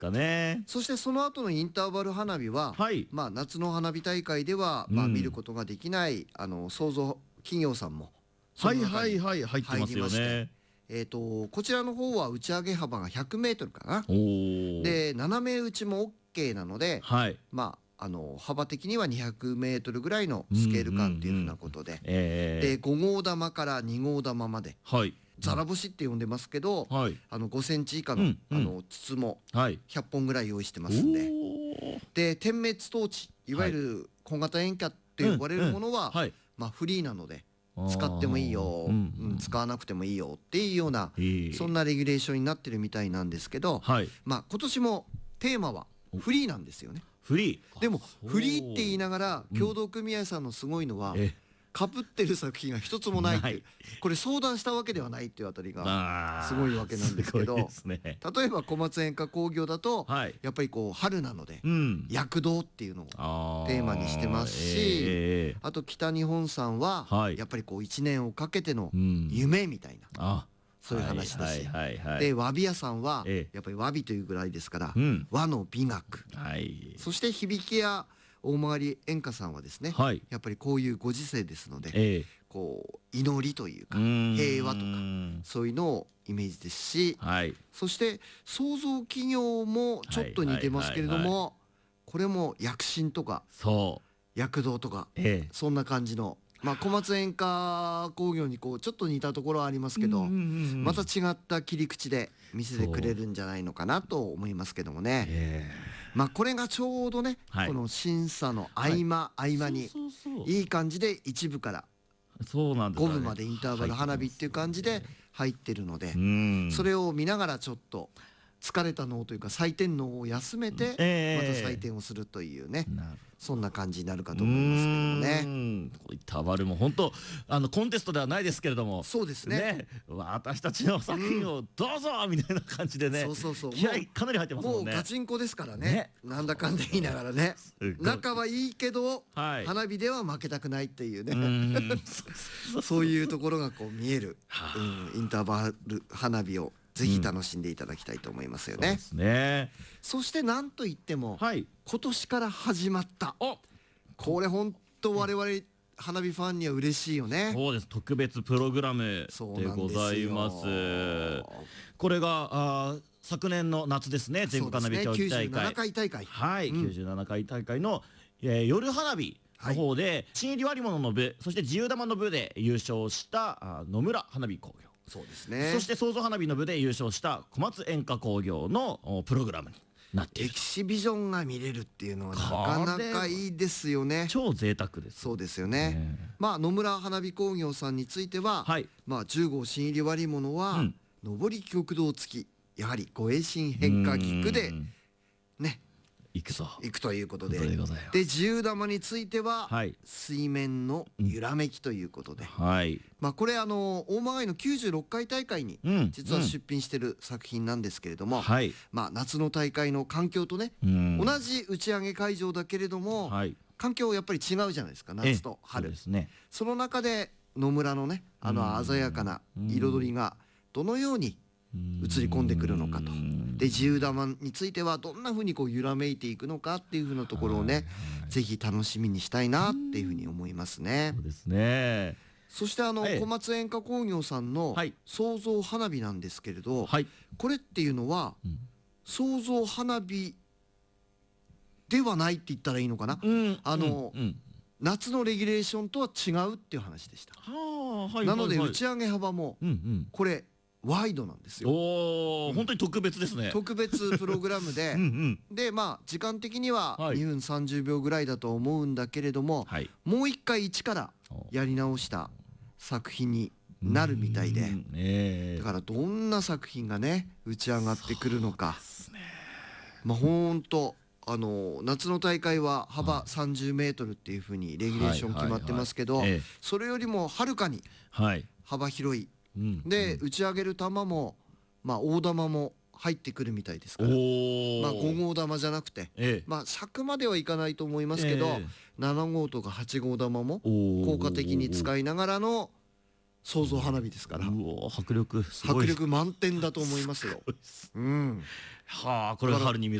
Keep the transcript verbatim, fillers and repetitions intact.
かね。 そしてその後のインターバル花火は、 はい、 まあ、夏の花火大会では、まあ、見ることができないあの創造企業さんもはいはいはい入ってますよね。 えーとこちらの方は打ち上げ幅がひゃくメートルかな。 おで斜め打ちも OK なので、 はい、 まああの幅的にはにひゃくメートルぐらいのスケール感っていうふうなことで、でご号玉からに号玉まで、 はい、 ザラ星って呼んでますけど、 はい、 あのごセンチ以下の、うんうん、あの筒もひゃっぽんぐらい用意してますんで、で点滅トーチ、いわゆる小型煙火って呼ばれるものは、はい、まあ、フリーなので使ってもいいよ、うんうん、使わなくてもいいよっていうような、そんなレギュレーションになってるみたいなんですけど、はい、まあ、今年もテーマはフリーなんですよね。 フリーでもフリーって言いながら協同組合さんのすごいのは、うん、かぶってる作品が一つもないっていう、これ相談したわけではないっていうあたりがすごいわけなんですけど、ね、例えば小松煙火工業だと、はい、やっぱりこう春なので、うん、躍動っていうのをテーマにしてますし、えー、あと北日本さんは、はい、やっぱりこういちねんをかけての夢みたいな、うん、あそういう話だし、で和火屋さんは、ええ、やっぱり和火というぐらいですから、うん、和の美学、はい、そして響きや大曲演歌さんはですね、はい、やっぱりこういうご時世ですので、ええ、こう祈りというか平和とかそういうのをイメージですし、はい、そして創造企業もちょっと似てますけれども、これも躍進とか躍動とか、ええ、そんな感じの。まあ、小松煙火工業にこうちょっと似たところはありますけど、また違った切り口で見せてくれるんじゃないのかなと思いますけどもね、えー、まあこれがちょうどね、はい、この審査の合間、はい、合間にいい感じで一部からごぶまでインターバル花火っていう感じで入ってるので、それを見ながらちょっと疲れた脳というか採点脳を休めてまた採点をするというね、そんな感じになるかと思いますけどもね。 こういったバルも本当あのコンテストではないですけれども、 そうですね、 ね、私たちの作品をどうぞみたいな感じでね、気合かなり入ってますもんね。 もうガチンコですからね、なんだかんだ言いながらね、仲はいいけど花火では負けたくないっていうね、そういうところがこう見えるインターバル花火をぜひ楽しんでいただきたいと思いますよね。うん、 そうですね。そしてなんといっても、はい、今年から始まったこれ本当我々花火ファンには嬉しいよね。 そうです、特別プログラムでございます。これがあ昨年の夏ですね、全国花火競技大会、 きゅうじゅうななかい大会、 はい、うん、きゅうじゅうななかい大会の、えー、夜花火の方で、はい、新入り割物の部、そして自由玉の部で優勝した野村花火工業、 そうですね、 そして創造花火の部で優勝した小松煙火工業のプログラムになっている。 エキシビジョンが見れるっていうのはなかなかいいですよね。 超贅沢です。 そうですよね、ね、まあ野村花火工業さんについては、はい、まあじゅう号新入り割物は、うん、上り極道付き、やはり護衛神変化菊でね行くぞ行くということで、で自由玉については、はい、水面の揺らめきということで、うん、はい、まあこれあの大曲のきゅうじゅうろっかい大会に実は出品してる作品なんですけれども、うん、はい、まあ夏の大会の環境とね、うん、同じ打ち上げ会場だけれども、はい、環境やっぱり違うじゃないですか、夏と春。 そうですね、その中で野村のねあの鮮やかな彩りがどのように映り込んでくるのかと、で自由玉についてはどんな風にこう揺らめいていくのかっていう風なところをね、ぜひ楽しみにしたいなっていう風に思いますね。 そうですね。 そしてあの小松煙火工業さんの創造花火なんですけれど、はい、これっていうのは、うん、創造花火ではないって言ったらいいのかな、うん、あの、うんうん、夏のレギュレーションとは違うっていう話でした。なので打ち上げ幅もこれワイドなんですよ。 おー、うん、本当に特別ですね。 特別プログラムでうん、うん、でまあ時間的にはにふんさんじゅうびょうぐらいだと思うんだけれども、はい、もう一回一からやり直した作品になるみたいで、えー、だからどんな作品がね打ち上がってくるのか、ね、まあほんとあの夏の大会は幅さんじゅうメートルっていうふうにレギュレーション決まってますけど、それよりもはるかに幅広い、うん、で、うん、打ち上げる球も、まあ、大玉も入ってくるみたいですから、まあ、ご号玉じゃなくて、ええ、まあ尺まではいかないと思いますけど、ええ、なな号とかはち号玉も効果的に使いながらの創造花火ですから。 うお迫力すごい、 迫力満点だと思いますよ。うん、 はあこれ春に見